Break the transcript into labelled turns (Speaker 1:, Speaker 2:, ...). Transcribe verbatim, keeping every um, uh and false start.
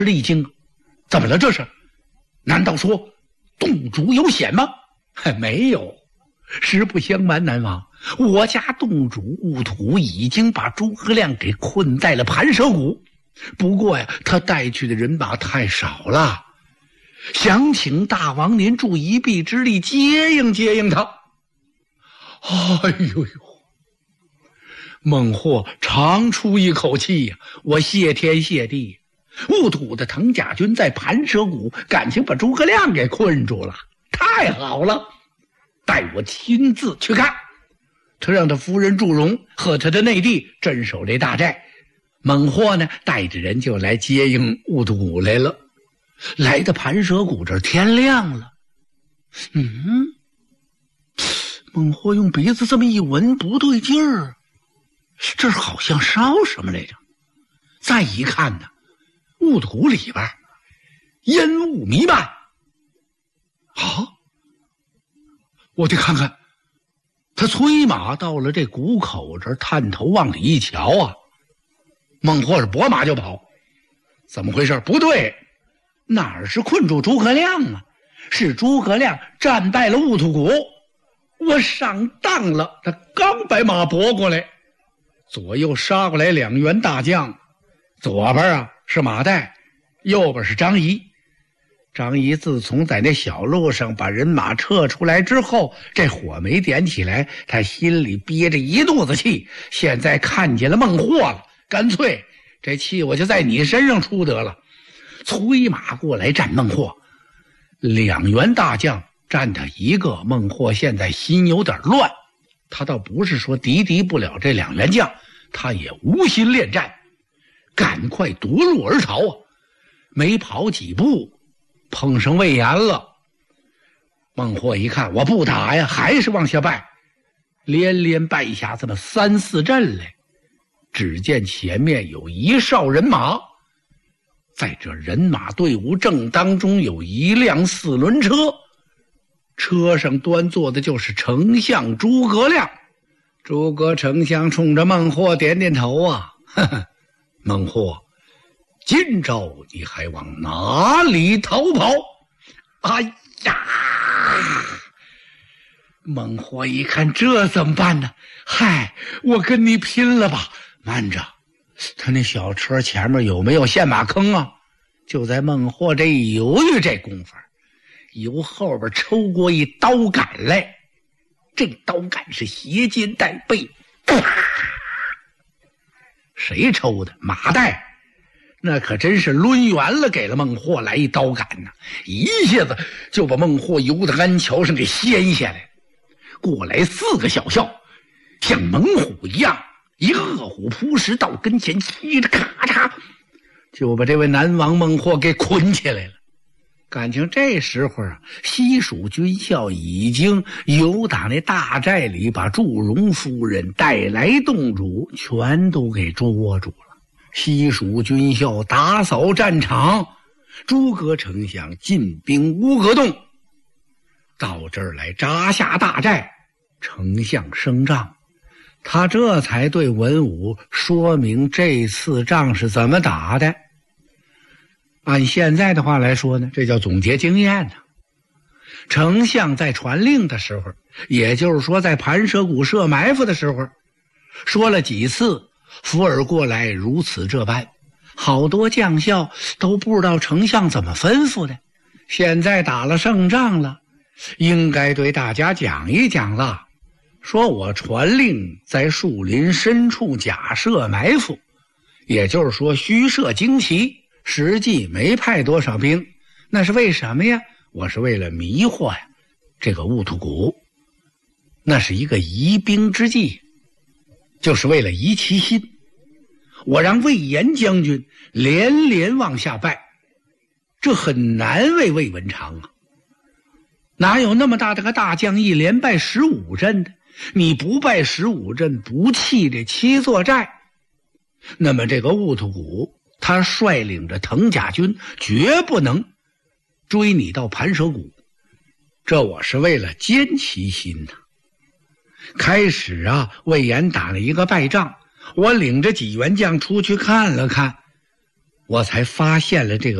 Speaker 1: 一惊，怎么了这是？难道说洞主有险吗？没有，实不相瞒南王，我家洞主兀土已经把诸葛亮给困在了盘蛇谷，不过呀，他带去的人马太少了，想请大王您助一臂之力接应接应他。哎呦呦！孟获长出一口气呀、啊，我谢天谢地，兀土的藤甲军在盘蛇谷感情把诸葛亮给困住了，太好了，待我亲自去看。他让他夫人祝融和他的内弟镇守这大寨，孟获呢带着人就来接应兀土来了。来到盘蛇谷这儿，天亮了。嗯，孟获用鼻子这么一闻，不对劲儿，这好像烧什么来着？再一看呢，兀土里边烟雾弥漫。啊！我得看看。他催马到了这谷口这儿，探头往里一瞧啊，孟获是拨马就跑。怎么回事？不对，哪儿是困住诸葛亮啊？是诸葛亮战败了兀土谷，我上当了。他刚把马拨过来，左右杀过来两员大将，左边啊是马岱，右边是张仪。张仪自从在那小路上把人马撤出来之后，这火没点起来，他心里憋着一肚子气，现在看见了孟获了，干脆这气我就在你身上出得了。催马过来战孟获，两员大将战他一个，孟获现在心有点乱，他倒不是说敌敌不了这两员将，他也无心恋战，赶快夺路而逃啊！没跑几步碰上魏延了。孟获一看我不打呀，还是往下败，连连败下这么三四阵来。只见前面有一哨人马，在这人马队伍正当中有一辆四轮车，车上端坐的就是丞相诸葛亮。诸葛丞相冲着孟获点点头啊，呵呵，孟获，今朝你还往哪里逃跑？哎呀！孟获一看这怎么办呢？嗨，我跟你拼了吧！慢着，他那小车前面有没有陷马坑啊？就在孟获这一犹豫这功夫，由后边抽过一刀杆来，这刀杆是斜肩带背，谁抽的？马岱。那可真是抡圆了，给了孟获来一刀杆呢，一下子就把孟获由到鞍桥上给掀下来。过来四个小校，像猛虎一样，一饿虎扑食到跟前，嘁哩咔嚓就把这位南王孟获给捆起来了。感情这时候啊，西蜀军校已经由打那大寨里把祝融夫人带来洞主全都给捉住了。西蜀军校打扫战场，诸葛丞相进兵乌阁洞，到这儿来扎下大寨，丞相升帐，他这才对文武说明这次仗是怎么打的。按现在的话来说呢，这叫总结经验呢。丞相在传令的时候，也就是说在盘蛇谷设埋伏的时候，说了几次伏尔过来如此这般，好多将校都不知道丞相怎么吩咐的。现在打了胜仗了，应该对大家讲一讲了，说我传令在树林深处假设埋伏，也就是说虚设旌旗，实际没派多少兵。那是为什么呀？我是为了迷惑呀这个兀土谷，那是一个疑兵之计，就是为了移其心。我让魏延将军连连往下拜，这很难为魏文长啊，哪有那么大的个大将一连拜十五阵的？你不拜十五阵，不弃这七座寨，那么这个兀土谷他率领着藤甲军绝不能追你到盘蛇谷，这我是为了坚其心呐。开始啊，魏延打了一个败仗，我领着几员将出去看了看， 我才发现了这个